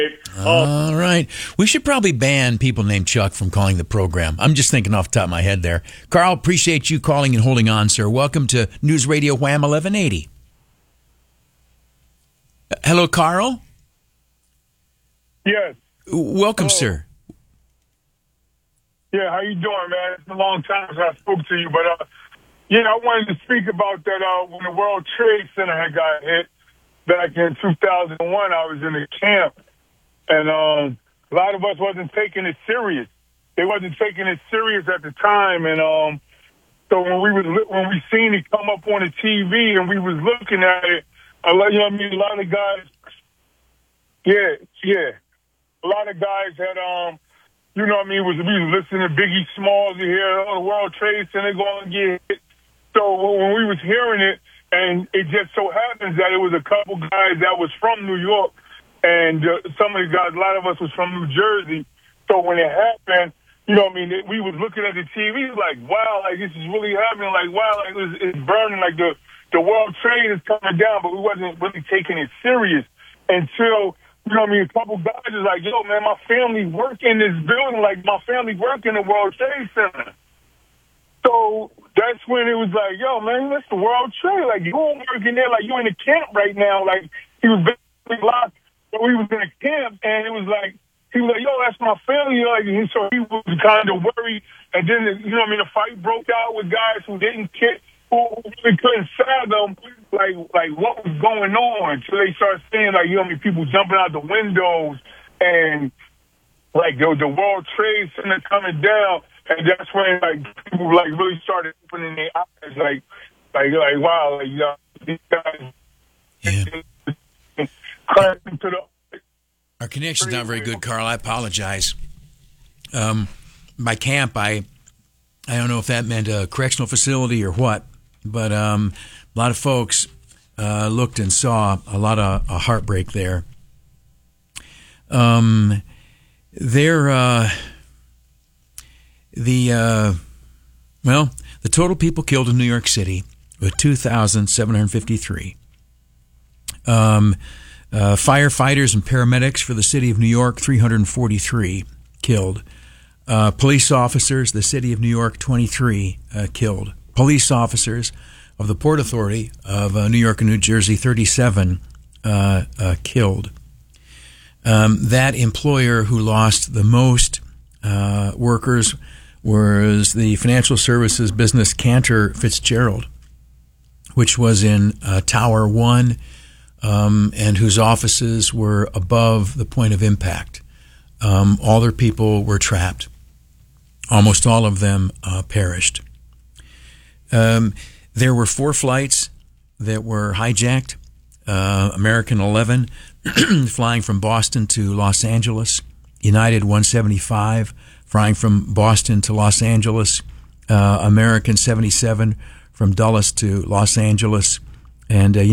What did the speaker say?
All right. We should probably ban people named Chuck from calling the program. I'm just thinking off the top of my head there. Carl, appreciate you calling and holding on, sir. Welcome to News Radio Wham 1180. Hello, Carl? Yes. Welcome, sir. Yeah, how you doing, man? It's a long time since I spoke to you, but I wanted to speak about that when the World Trade Center had got hit back in 2001. I was in a camp, and a lot of us wasn't taking it serious. They wasn't taking it serious at the time, and so when we seen it come up on the TV and we was looking at it, a lot of guys, a lot of guys had we was listening to Biggie Smalls. You hear, the World Trade Center going to get hit. So when we was hearing it, and it just so happens that it was a couple guys that was from New York, and some of the guys, a lot of us was from New Jersey. So when it happened, we was looking at the TV like, wow, like this is really happening. Like, wow, like it's burning. Like the World Trade is coming down, but we wasn't really taking it serious until. A couple guys is like, yo, man, my family work in this building. Like, my family work in the World Trade Center. So that's when it was like, yo, man, that's the World Trade. Like, you don't work in there. Like, you in a camp right now. Like, he was basically locked, but we was in a camp, and it was like, he was like, yo, that's my family. Like, and so he was kind of worried. And then, the fight broke out with guys who didn't care. Who really couldn't fathom like what was going on. So they started seeing people jumping out the windows and like the World Trade Center coming down, and that's when people really started opening their eyes like wow, these guys. Yeah. Our connection's not very good, Carl. I apologize. By camp, I don't know if that meant a correctional facility or what. But a lot of folks looked and saw a lot of heartbreak there. The total people killed in New York City was 2,753. Firefighters and paramedics for the city of New York, 343 killed. Police officers, the city of New York, 23 killed. Police officers of the Port Authority of New York and New Jersey, 37 killed. That employer who lost the most workers was the financial services business Cantor Fitzgerald, which was in Tower 1 and whose offices were above the point of impact. All their people were trapped. Almost all of them perished. There were 4 flights that were hijacked. American 11 flying from Boston to Los Angeles. United 175 flying from Boston to Los Angeles. American 77 from Dulles to Los Angeles. And